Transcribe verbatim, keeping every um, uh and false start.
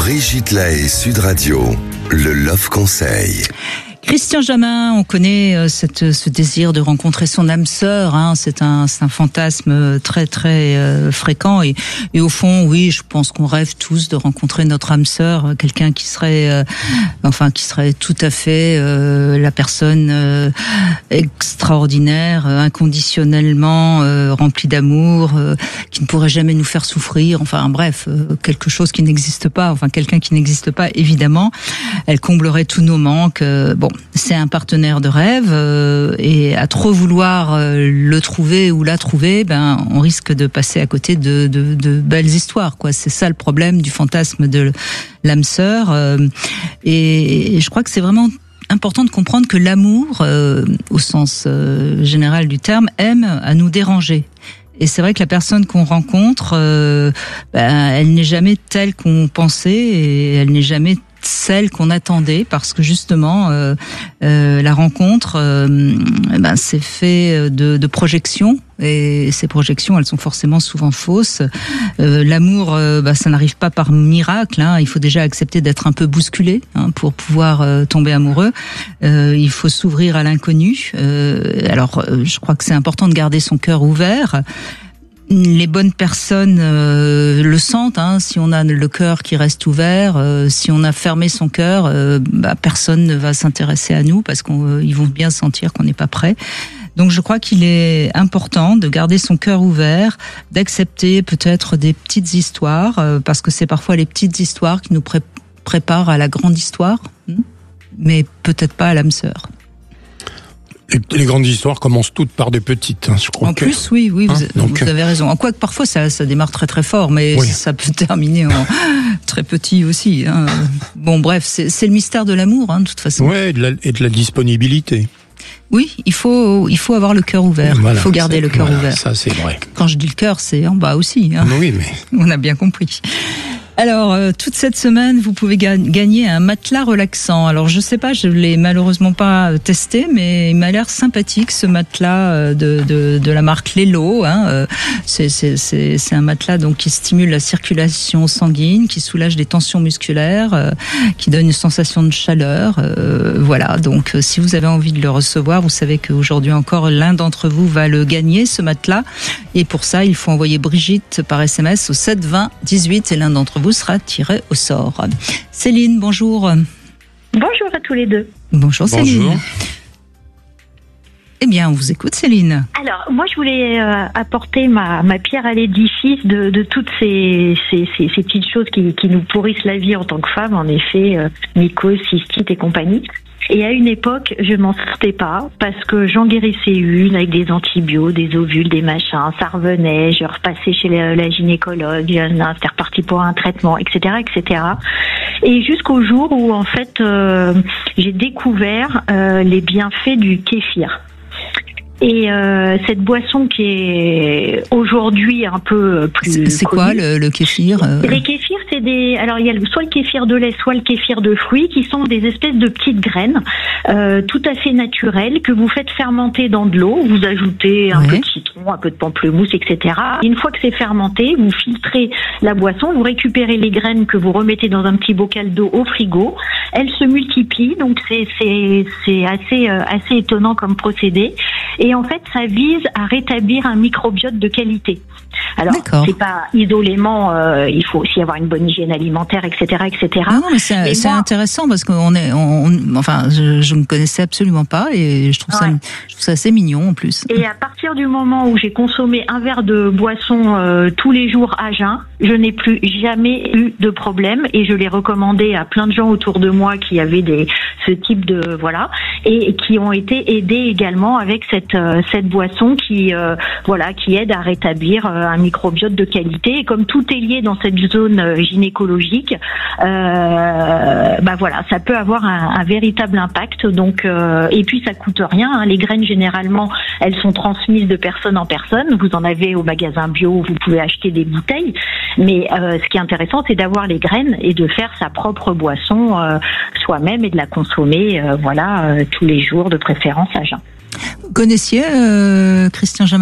Brigitte Lahaie, Sud Radio, le Love Conseil. Christian Jamin, on connaît euh, cette, ce désir de rencontrer son âme sœur. Hein, c'est un, c'est un fantasme très très euh, fréquent et, et au fond, oui, je pense qu'on rêve tous de rencontrer notre âme sœur, quelqu'un qui serait, euh, enfin, qui serait tout à fait euh, la personne euh, extraordinaire, euh, inconditionnellement euh, remplie d'amour, euh, qui ne pourrait jamais nous faire souffrir. Enfin, bref, euh, quelque chose qui n'existe pas. Enfin, quelqu'un qui n'existe pas, évidemment. Elle comblerait tous nos manques. Euh, bon. C'est un partenaire de rêve euh, et à trop vouloir euh, le trouver ou la trouver, ben on risque de passer à côté de, de, de belles histoires, quoi. C'est ça le problème du fantasme de l'âme sœur. Euh, et, et je crois que c'est vraiment important de comprendre que l'amour, euh, au sens euh, général du terme, aime à nous déranger. Et c'est vrai que la personne qu'on rencontre, euh, ben, elle n'est jamais telle qu'on pensait et elle n'est jamais celle qu'on attendait, parce que justement euh, euh, la rencontre euh, ben, c'est fait de, de projections, et ces projections elles sont forcément souvent fausses. Euh, l'amour euh, ben, ça n'arrive pas par miracle, hein. Il faut déjà accepter d'être un peu bousculé, hein, pour pouvoir euh, tomber amoureux. Euh, il faut s'ouvrir à l'inconnu. Euh, alors euh, je crois que c'est important de garder son cœur ouvert. Les bonnes personnes euh, le sentent, hein, si on a le cœur qui reste ouvert, euh, si on a fermé son cœur, euh, bah, personne ne va s'intéresser à nous parce qu'ils euh, vont bien sentir qu'on n'est pas prêt. Donc je crois qu'il est important de garder son cœur ouvert, d'accepter peut-être des petites histoires, euh, parce que c'est parfois les petites histoires qui nous pré- préparent à la grande histoire, hein, mais peut-être pas à l'âme sœur. Les, les grandes histoires commencent toutes par des petites, hein, je crois. En que... plus, oui, oui, hein, vous, donc... vous avez raison. En quoi que parfois ça, ça démarre très très fort, mais oui, ça peut terminer en très petit aussi. Hein. Bon, bref, c'est, c'est le mystère de l'amour, hein, de toute façon. Ouais, et de la, et de la disponibilité. Oui, il faut, il faut avoir le cœur ouvert. Voilà, il faut garder le cœur voilà, ouvert. Ça, c'est vrai. Quand je dis le cœur, c'est en bas aussi. Hein. Oui, mais on a bien compris. Alors, euh, toute cette semaine, vous pouvez ga- gagner un matelas relaxant. Alors, je sais pas, je l'ai malheureusement pas testé, mais il m'a l'air sympathique, ce matelas de, de, de la marque Lelo. Hein. Euh, c'est, c'est, c'est, c'est un matelas donc qui stimule la circulation sanguine, qui soulage des tensions musculaires, euh, qui donne une sensation de chaleur. Euh, voilà, donc euh, si vous avez envie de le recevoir, vous savez qu'aujourd'hui encore, l'un d'entre vous va le gagner, ce matelas. Et pour ça, il faut envoyer Brigitte par S M S au sept vingt dix-huit et l'un d'entre vous vous sera tiré au sort. Céline, bonjour. Bonjour à tous les deux. Bonjour, bonjour. Céline. Eh bien, on vous écoute, Céline. Alors, moi, je voulais euh, apporter ma, ma pierre à l'édifice de, de toutes ces, ces, ces, ces petites choses qui, qui nous pourrissent la vie en tant que femme, en effet, euh, mycose, cystite et compagnie. Et à une époque, je m'en sortais pas parce que j'en guérissais une avec des antibiotiques, des ovules, des machins. Ça revenait, je repassais chez la, la gynécologue, c'était reparti pour un traitement, et cetera, et cetera. Et jusqu'au jour où, en fait, euh, j'ai découvert euh, les bienfaits du kéfir. Et euh, cette boisson qui est aujourd'hui un peu plus C'est, c'est quoi le, le kéfir euh... Les kéfirs, c'est des... Alors, il y a soit le kéfir de lait, soit le kéfir de fruits, qui sont des espèces de petites graines euh, tout à fait naturelles que vous faites fermenter dans de l'eau. Vous ajoutez un ouais. peu de citron, un peu de pamplemousse, et cetera. Et une fois que c'est fermenté, vous filtrez la boisson, vous récupérez les graines que vous remettez dans un petit bocal d'eau au frigo. Elles se multiplient, donc c'est, c'est, c'est assez, euh, assez étonnant comme procédé. Et en fait, ça vise à rétablir un microbiote de qualité. Alors, D'accord. c'est pas isolément, euh, il faut aussi avoir une bonne hygiène alimentaire, et cetera, et cetera. Non, non mais c'est, et c'est moi, intéressant parce qu'on est, on, on, enfin, je, je ne connaissais absolument pas et je trouve, ouais. ça, je trouve ça assez mignon en plus. Et à partir du moment où j'ai consommé un verre de boisson euh, tous les jours à jeun, je n'ai plus jamais eu de problème et je l'ai recommandé à plein de gens autour de moi qui avaient des, ce type de, voilà, et qui ont été aidés également avec cette, euh, cette boisson qui, euh, voilà, qui aide à rétablir euh, un microbiote de qualité. Et comme tout est lié dans cette zone euh, gynécologique, euh, bah voilà, ça peut avoir un, un véritable impact. Donc, euh, et puis ça coûte rien. Hein. Les graines généralement, elles sont transmises de personne en personne. Vous en avez au magasin bio, vous pouvez acheter des bouteilles. Mais euh, ce qui est intéressant, c'est d'avoir les graines et de faire sa propre boisson euh, soi-même et de la consommer, euh, voilà, euh, tous les jours, de préférence à jeun. Vous connaissiez euh, Christian Jamin?